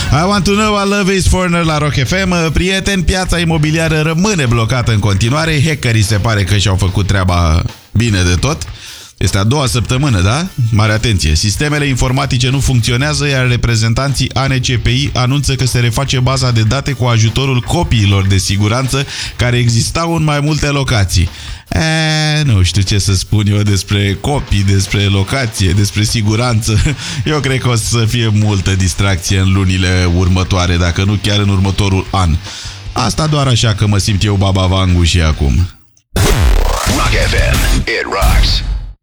I want to know, I love Ace Foreigner la Rock FM. Prieteni, piața imobiliară rămâne blocată în continuare. Hackerii se pare că și-au făcut treaba bine de tot. Este a doua săptămână, da? Mare atenție! Sistemele informatice nu funcționează, iar reprezentanții ANCPI anunță că se reface baza de date cu ajutorul copiilor de siguranță care existau în mai multe locații. Nu știu ce să spun eu despre copii, despre locație, despre siguranță. Eu cred că o să fie multă distracție în lunile următoare, dacă nu chiar în următorul an. Asta doar așa că mă simt eu Baba Vangu și acum. Rock FM, it rocks.